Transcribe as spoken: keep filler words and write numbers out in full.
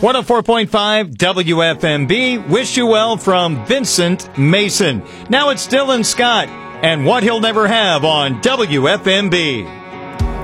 one oh four point five W F M B. Wish you well from Vincent Mason. Now it's Dylan Scott and What He'll Never Have on W F M B.